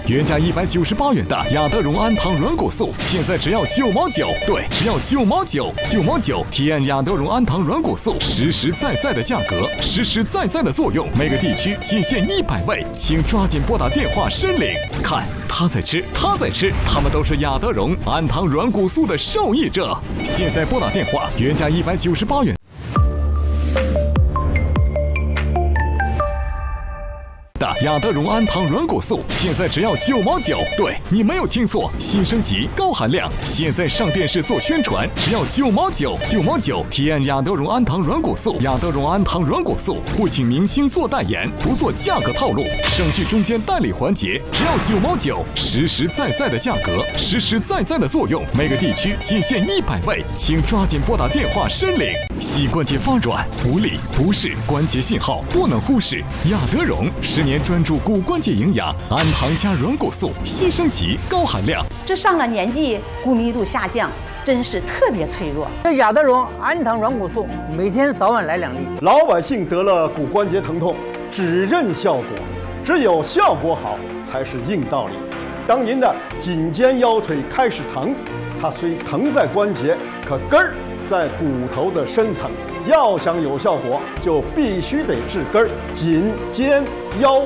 原价198元的雅德荣安糖软骨素，现在只要9毛9。对，只要9毛9，9毛9，体验雅德荣安糖软骨素，实实在在的价格，实实在在的作用。每个地区仅限100位，请抓紧拨打电话申领。看，他在吃，他在吃，他们都是雅德荣安糖软骨素的受益者。现在拨打电话，原价198元。的雅德荣安糖软骨素，现在只要9毛9。对，你没有听错，新升级高含量，现在上电视做宣传，只要9毛9，9毛9，体验雅德荣安糖软骨素。雅德荣安糖软骨素不请明星做代言，不做价格套路，省去中间代理环节，只要9毛9，实实在在的价格，实实在在的作用。每个地区仅限100位，请抓紧拨打电话申领。膝关节发软、无力、不适、关节信号不能忽视，雅德荣10年专注骨关节营养，安糖加软骨素，新升级高含量。 这上了年纪，骨密度下降，真是特别脆弱。 这雅德荣安糖软骨素，每天早晚来2粒。 老百姓得了骨关节疼痛，只认效果，只有效果好才是硬道理。当您的颈肩腰腿开始疼，它虽疼在关节，可根儿在骨头的深层。要想有效果，就必须得治根儿，颈肩腰。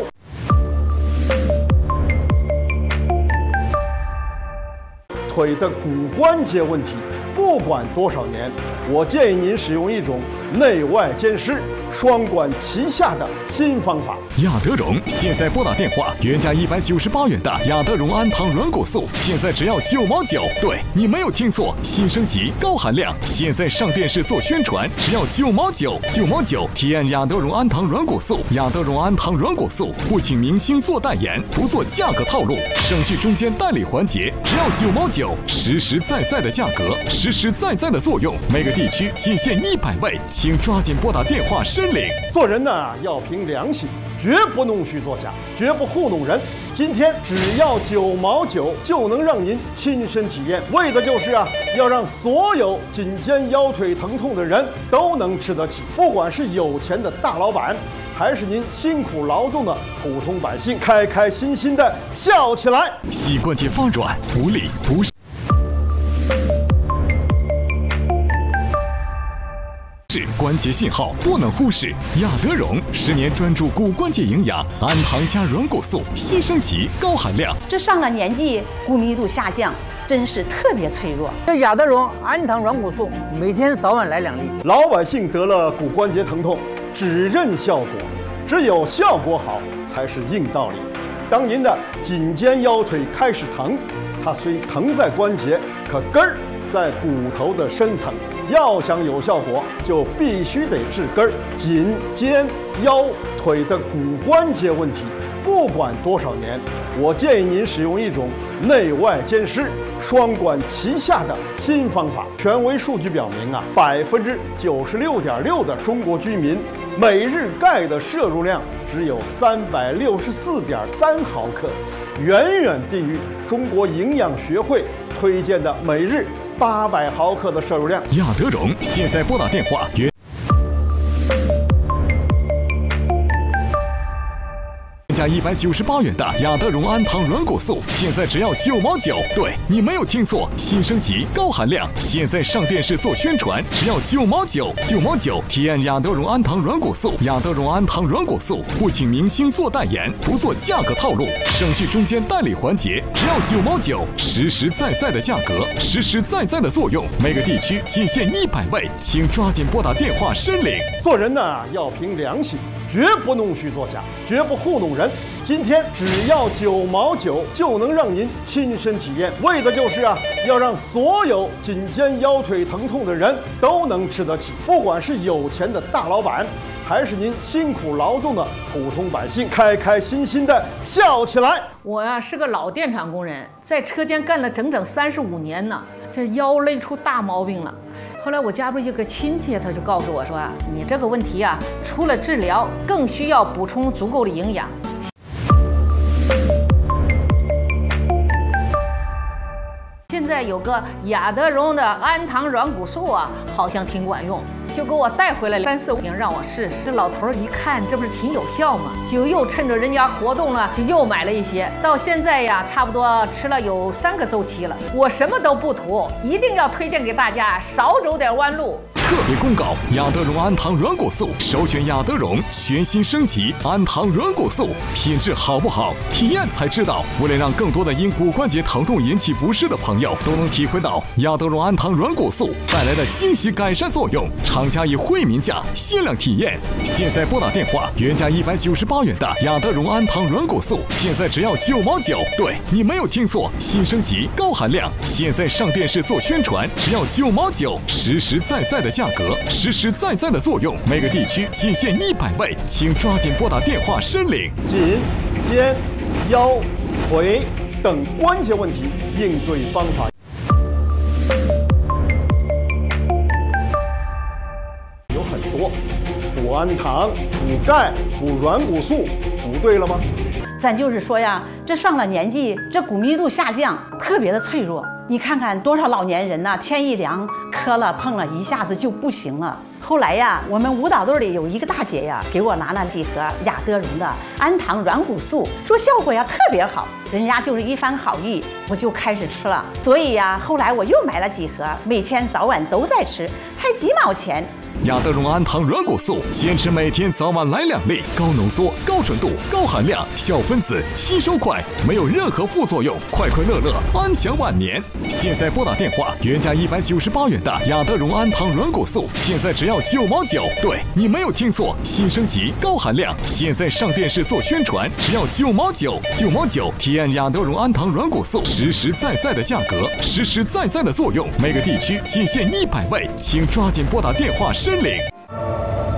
腿的骨关节问题，不管多少年，我建议您使用一种内外兼施、双管齐下的新方法。 雅德荣现在拨打电话，原价198元的雅德荣安糖软骨素，现在只要9毛9。对，你没有听错，新升级高含量，现在上电视做宣传，只要9毛9，9毛9，体验雅德荣安糖软骨素。雅德荣安糖软骨素不请明星做代言，不做价格套路，省去中间代理环节，只要9毛9，实实在在的价格，实实在在的作用。每个地区仅限100位，请抓紧拨打电话申领。 做人呢，要凭良心，绝不弄虚作假，绝不糊弄人。今天只要9毛9就能让您亲身体验，为的就是要让所有颈肩腰腿疼痛的人都能吃得起，不管是有钱的大老板，还是您辛苦劳动的普通百姓，开开心心的笑起来。 膝关节发软、无力、不适。关节信号不能忽视，雅德荣10年专注骨关节营养，安糖加软骨素，新升级高含量。 这上了年纪，骨密度下降，真是特别脆弱。 这雅德荣安糖软骨素，每天早晚来2粒。 老百姓得了骨关节疼痛，只认效果，只有效果好才是硬道理。当您的颈肩腰腿开始疼，它虽疼在关节，可根儿在骨头的深层。要想有效果，就必须得治根儿，颈肩腰腿的骨关节问题，不管多少年，我建议您使用一种内外兼施、双管齐下的新方法。权威数据表明96.6%的中国居民每日钙的摄入量只有364.3毫克，远远低于中国营养学会推荐的每日800毫克的摄入量。 雅德荣现在拨打电话原价198元的雅德荣安糖软骨素，现在只要9毛9。对，你没有听错，新升级高含量，现在上电视做宣传，只要9毛9，9毛9，体验雅德荣安糖软骨素。雅德荣安糖软骨素不请明星做代言，不做价格套路，省去中间代理环节，只要9毛9，实实在在的价格，实实在在的作用。每个地区仅限100位，请抓紧拨打电话申领。 做人呢，要凭良心，绝不弄虚作假，绝不糊弄人。今天只要9毛9就能让您亲身体验，为的就是要让所有颈肩腰腿疼痛的人都能吃得起，不管是有钱的大老板，还是您辛苦劳动的普通百姓，开开心心的笑起来。 我是个老电厂工人，在车间干了整整35年呢，这腰累出大毛病了。后来我家里有个亲戚，他就告诉我说你这个问题除了治疗，更需要补充足够的营养。现在有个雅德荣的安糖软骨素好像挺管用。 就给我带回来3、4瓶让我试试。这老头一看，这不是挺有效吗？就又趁着人家活动了，就又买了一些。到现在呀，差不多吃了有3个周期了。我什么都不图，一定要推荐给大家，少走点弯路。 特别公告：亚德荣氨糖软骨素，首选亚德荣全新升级氨糖软骨素，品质好不好，体验才知道。为了让更多的因骨关节疼痛引起不适的朋友都能体会到亚德荣氨糖软骨素带来的惊喜改善作用，厂家以惠民价限量体验。现在拨打电话，原价198元的亚德荣氨糖软骨素，现在只要9毛9。对，你没有听错，新升级高含量，现在上电视做宣传，只要9毛9，实实在在的价格，实实在在的作用，每个地区仅限100位，请抓紧拨打电话申领。 颈、肩、腰、腿等关节问题应对方法有很多，补氨糖、补钙、补软骨素，补对了吗？ 咱就是说呀，这上了年纪，这骨密度下降，特别的脆弱。你看看多少老年人呐，天一凉，磕了碰了，一下子就不行了。后来呀，我们舞蹈队里有一个大姐呀，给我拿了几盒亚德荣的氨糖软骨素，说效果呀特别好。人家就是一番好意，我就开始吃了。所以呀，后来我又买了几盒，每天早晚都在吃，才几毛钱。 亚德荣氨糖软骨素，坚持每天早晚来2粒，高浓缩、高纯度、高含量，小分子，吸收快，没有任何副作用，快快乐乐，安享晚年。现在拨打电话，原价198元的亚德荣氨糖软骨素，现在只要9毛9。对，你没有听错，新升级高含量，现在上电视做宣传，只要9毛9，9毛9，体验亚德荣氨糖软骨素，实实在在的价格，实实在在的作用，每个地区仅限100位，请抓紧拨打电话申领。